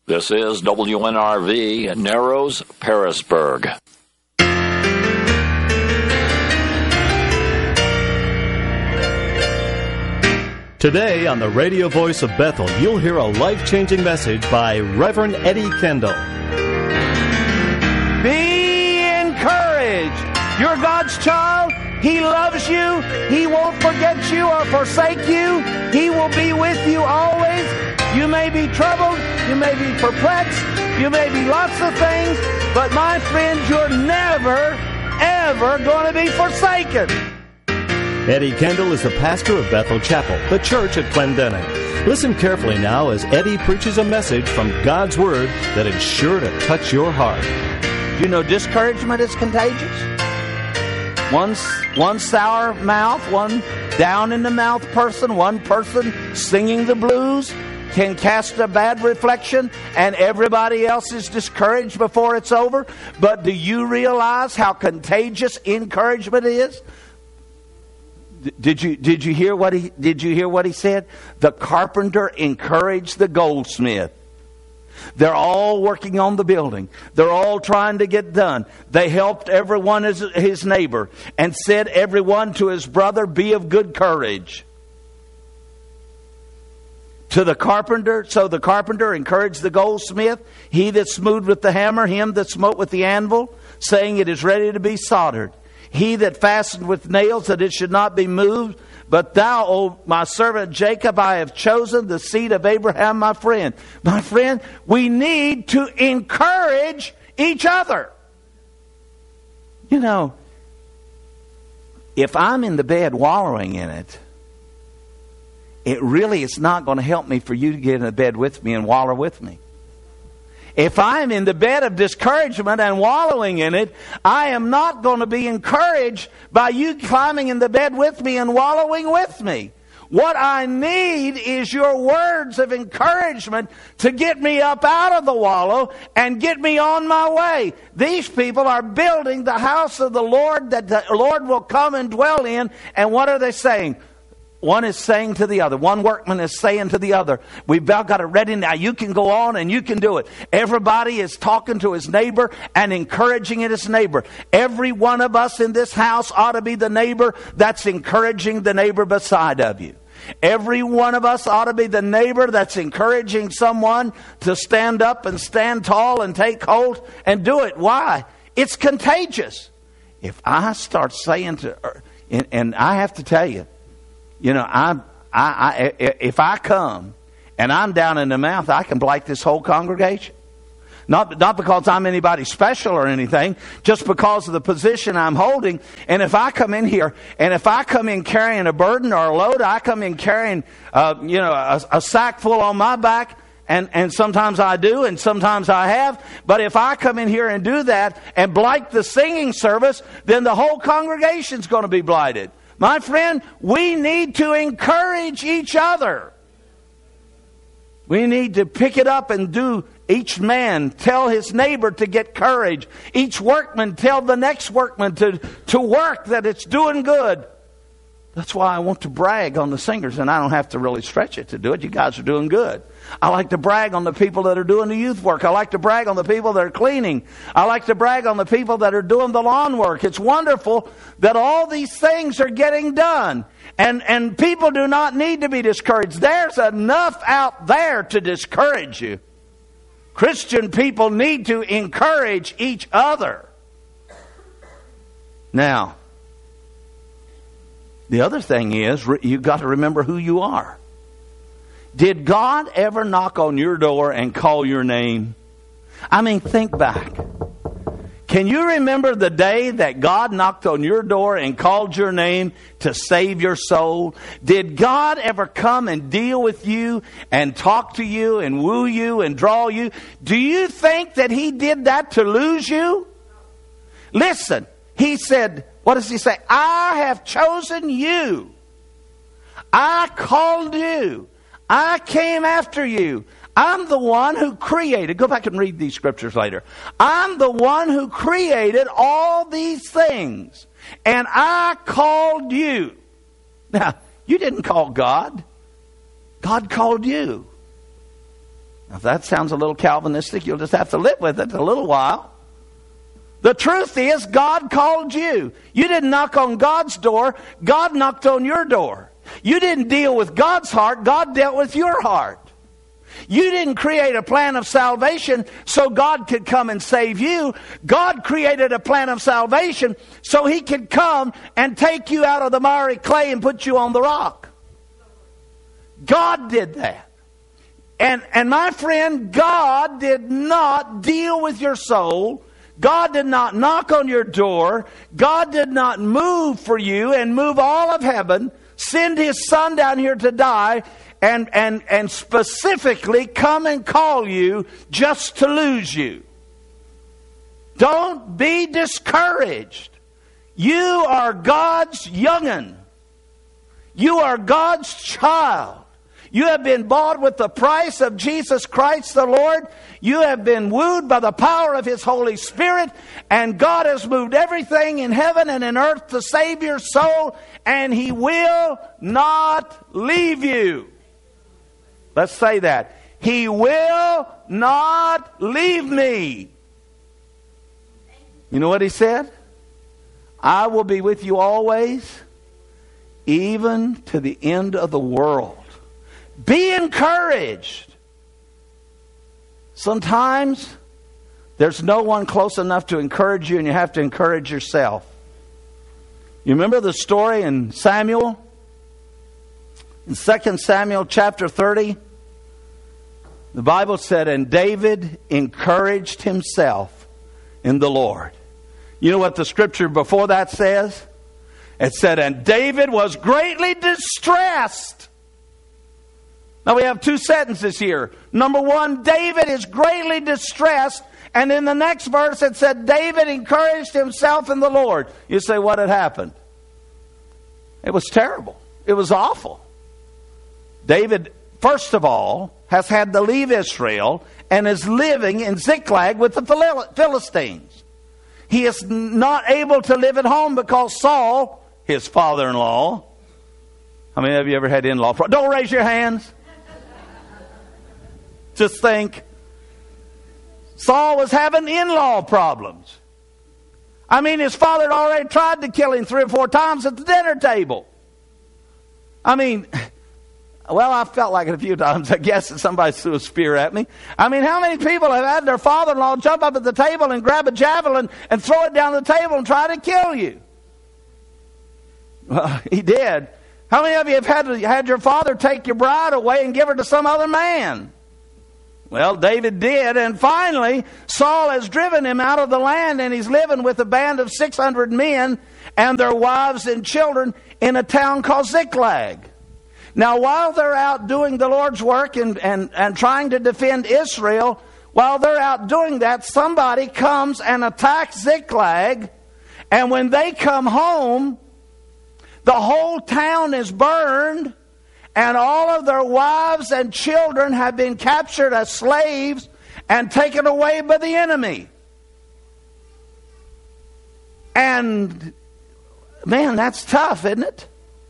This is WNRV, Narrows, Pearisburg. Today on the Radio Voice of Bethel, you'll hear a life-changing message by Reverend Eddie Kendall. Be encouraged. You're God's child. He loves you. He won't forget you or forsake you. He will be with you always. You may be troubled. You may be perplexed. You may be lots of things. But my friends, you're never, ever going to be forsaken. Eddie Kendall is the pastor of Bethel Chapel, the church at Clendening. Listen carefully now as Eddie preaches a message from God's Word that is sure to touch your heart. You know, discouragement is contagious. One sour mouth, one down-in-the-mouth person, one person singing the blues can cast a bad reflection, and everybody else is discouraged before it's over. But do you realize how contagious encouragement is? Did you hear what he said? The carpenter encouraged the goldsmith. They're all working on the building. They're all trying to get done. They helped everyone as his neighbor and said everyone to his brother, be of good courage. To the carpenter, so the carpenter encouraged the goldsmith, he that smote with the hammer, him that smote with the anvil, saying it is ready to be soldered. He that fastened with nails, that it should not be moved. But thou, O my servant Jacob, I have chosen the seed of Abraham, my friend. My friend, we need to encourage each other. You know, if I'm in the bed wallowing in it, it really is not going to help me for you to get in the bed with me and wallow with me. If I'm in the bed of discouragement and wallowing in it, I am not going to be encouraged by you climbing in the bed with me and wallowing with me. What I need is your words of encouragement to get me up out of the wallow and get me on my way. These people are building the house of the Lord that the Lord will come and dwell in. And what are they saying? One is saying to the other. One workman is saying to the other, we've about got it ready now. You can go on and you can do it. Everybody is talking to his neighbor and encouraging his neighbor. Every one of us in this house ought to be the neighbor that's encouraging the neighbor beside of you. Every one of us ought to be the neighbor that's encouraging someone to stand up and stand tall and take hold and do it. Why? It's contagious. If I start saying to her, and I have to tell you, you know, if I come and I'm down in the mouth, I can blight this whole congregation. Not because I'm anybody special or anything, just because of the position I'm holding. And if I come in here, and if I come in carrying a burden or a load, I come in carrying, a sack full on my back, and sometimes I do, and sometimes I have. But if I come in here and do that and blight the singing service, then the whole congregation's going to be blighted. My friend, we need to encourage each other. We need to pick it up and do. Each man tell his neighbor to get courage. Each workman tell the next workman to work, that it's doing good. That's why I want to brag on the singers, and I don't have to really stretch it to do it. You guys are doing good. I like to brag on the people that are doing the youth work. I like to brag on the people that are cleaning. I like to brag on the people that are doing the lawn work. It's wonderful that all these things are getting done. And people do not need to be discouraged. There's enough out there to discourage you. Christian people need to encourage each other. Now, the other thing is, you've got to remember who you are. Did God ever knock on your door and call your name? I mean, think back. Can you remember the day that God knocked on your door and called your name to save your soul? Did God ever come and deal with you and talk to you and woo you and draw you? Do you think that He did that to lose you? Listen, He said, what does He say? I have chosen you. I called you. I came after you. I'm the one who created. Go back and read these scriptures later. I'm the one who created all these things. And I called you. Now, you didn't call God. God called you. If that sounds a little Calvinistic, you'll just have to live with it a little while. The truth is, God called you. You didn't knock on God's door. God knocked on your door. You didn't deal with God's heart. God dealt with your heart. You didn't create a plan of salvation so God could come and save you. God created a plan of salvation so He could come and take you out of the miry clay and put you on the rock. God did that. And my friend, God did not deal with your soul. God did not knock on your door. God did not move for you and move all of heaven, send His Son down here to die, and specifically come and call you just to lose you. Don't be discouraged. You are God's young'un. You are God's child. You have been bought with the price of Jesus Christ the Lord. You have been wooed by the power of His Holy Spirit. And God has moved everything in heaven and in earth to save your soul. And He will not leave you. Let's say that. He will not leave me. You know what He said? I will be with you always, even to the end of the world. Be encouraged. Sometimes there's no one close enough to encourage you, and you have to encourage yourself. You remember the story in Samuel? In 2 Samuel chapter 30, the Bible said, and David encouraged himself in the Lord. You know what the scripture before that says? It said, and David was greatly distressed. Now we have two sentences here. Number one, David is greatly distressed. And in the next verse it said, David encouraged himself in the Lord. You say, what had happened? It was terrible. It was awful. David, first of all, has had to leave Israel and is living in Ziklag with the Philistines. He is not able to live at home because Saul, his father-in-law, how many of you ever had in-law problems? Don't raise your hands. Just think. Saul was having in-law problems. I mean, his father had already tried to kill him 3 or 4 times at the dinner table. I mean, well, I felt like it a few times. I guess that somebody threw a spear at me. I mean, how many people have had their father-in-law jump up at the table and grab a javelin and throw it down the table and try to kill you? Well, he did. How many of you have had your father take your bride away and give her to some other man? Well, David did, and finally, Saul has driven him out of the land, and he's living with a band of 600 men and their wives and children in a town called Ziklag. Now, while they're out doing the Lord's work and trying to defend Israel, while they're out doing that, somebody comes and attacks Ziklag, and when they come home, the whole town is burned, and all of their wives and children have been captured as slaves and taken away by the enemy. And, man, that's tough, isn't it?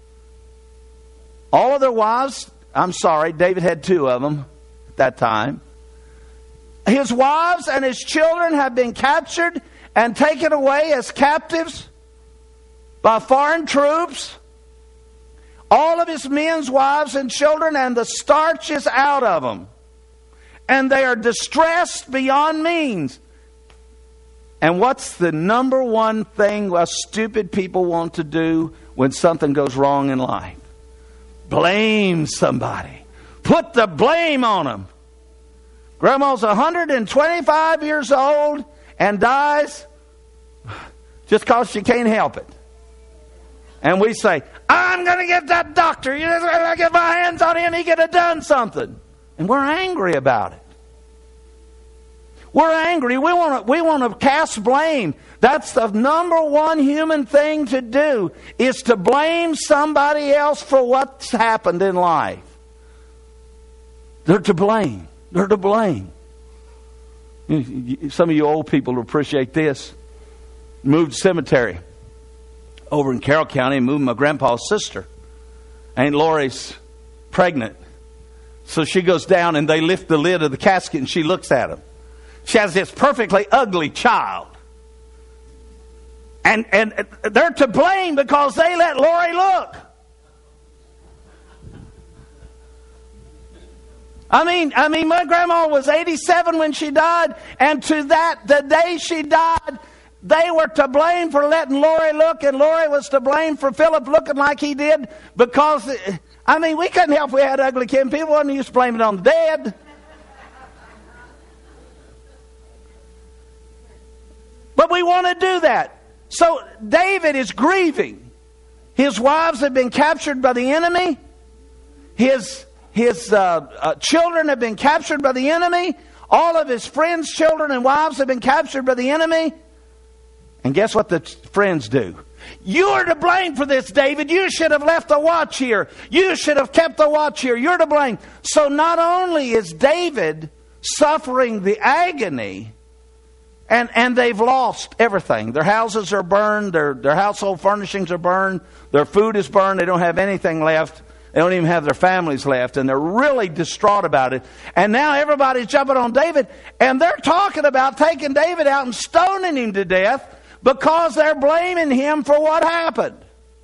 All of their wives, I'm sorry, David had 2 of them at that time. His wives and his children have been captured and taken away as captives by foreign troops. All of his men's wives and children, and the starch is out of them. And they are distressed beyond means. And what's the number one thing us stupid people want to do when something goes wrong in life? Blame somebody. Put the blame on them. Grandma's 125 years old and dies just because she can't help it. And we say, I'm going to get that doctor. I'm going to get my hands on him. He could have done something. And we're angry about it. We're angry. We want to cast blame. That's the number one human thing to do, is to blame somebody else for what's happened in life. They're to blame. They're to blame. Some of you old people will appreciate this. Moved cemetery over in Carroll County, moved my grandpa's sister. Aunt Lori's pregnant. So she goes down and they lift the lid of the casket and she looks at him. She has this perfectly ugly child. And they're to blame because they let Lori look. I mean, my grandma was 87 when she died, and the day she died, they were to blame for letting Lori look, and Lori was to blame for Philip looking like he did because, we couldn't help we had ugly kids. People wasn't used to blame it on the dead. But we want to do that. So David is grieving. His wives have been captured by the enemy. His children have been captured by the enemy. All of his friends' children and wives have been captured by the enemy. And guess what the friends do? You are to blame for this, David. You should have left the watch here. You should have kept the watch here. You're to blame. So not only is David suffering the agony, and they've lost everything. Their houses are burned. Their household furnishings are burned. Their food is burned. They don't have anything left. They don't even have their families left. And they're really distraught about it. And now everybody's jumping on David. And they're talking about taking David out and stoning him to death because they're blaming him for what happened.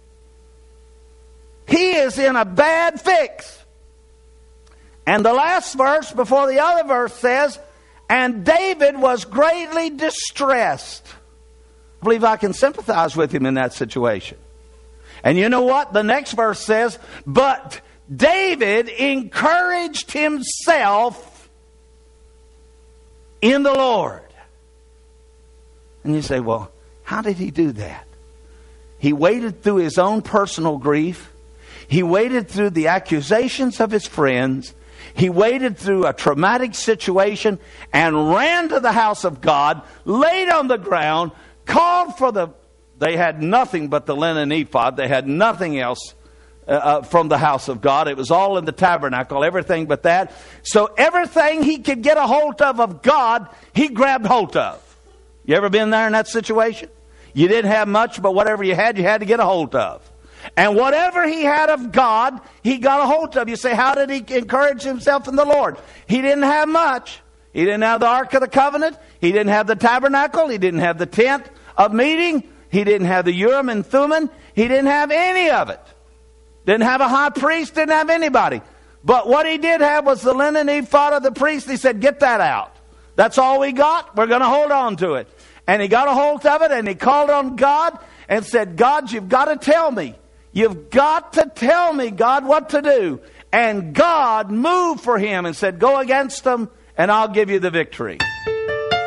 He is in a bad fix. And the last verse before the other verse says, and David was greatly distressed. I believe I can sympathize with him in that situation. And you know what? The next verse says, but David encouraged himself in the Lord. And you say, well, how did he do that? He waded through his own personal grief. He waded through the accusations of his friends. He waded through a traumatic situation and ran to the house of God, laid on the ground, called for they had nothing but the linen ephod. They had nothing else from the house of God. It was all in the tabernacle, everything but that. So everything he could get a hold of God, he grabbed hold of. You ever been there in that situation? You didn't have much, but whatever you had to get a hold of. And whatever he had of God, he got a hold of. You say, how did he encourage himself in the Lord? He didn't have much. He didn't have the Ark of the Covenant. He didn't have the tabernacle. He didn't have the tent of meeting. He didn't have the Urim and Thummim. He didn't have any of it. Didn't have a high priest. Didn't have anybody. But what he did have was the linen ephod of the priest. He said, get that out. That's all we got. We're going to hold on to it. And he got a hold of it and he called on God and said, God, you've got to tell me. You've got to tell me, God, what to do. And God moved for him and said, go against them and I'll give you the victory.